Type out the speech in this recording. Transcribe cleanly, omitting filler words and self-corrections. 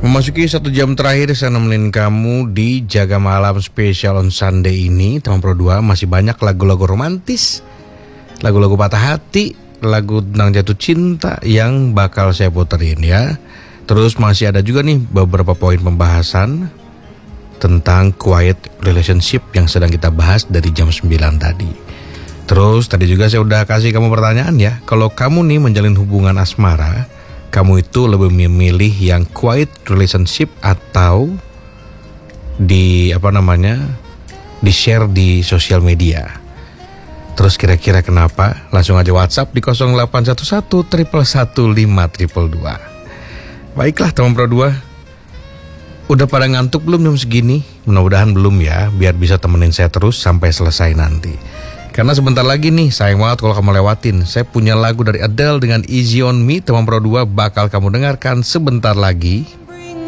Memasuki 1 jam terakhir saya nemenin kamu di Jaga Malam Special on Sunday ini. Teman Pro 2 masih banyak lagu-lagu romantis, lagu-lagu patah hati, lagu tentang jatuh cinta yang bakal saya puterin ya. Terus masih ada juga nih beberapa poin pembahasan tentang quiet relationship yang sedang kita bahas dari jam 9 tadi. Terus tadi juga saya udah kasih kamu pertanyaan ya. Kalau kamu nih menjalin hubungan asmara, kamu itu lebih memilih yang quiet relationship atau di share di sosial media. Terus kira-kira kenapa? Langsung aja WhatsApp di 0811 111 522. Baiklah teman Pro 2, udah pada ngantuk belum jam segini? Mudah-mudahan belum ya, biar bisa temenin saya terus sampai selesai nanti. Karena sebentar lagi nih, sayang banget kalau kamu lewatin. Saya punya lagu dari Adele dengan Easy on Me, teman Pro 2 bakal kamu dengarkan sebentar lagi.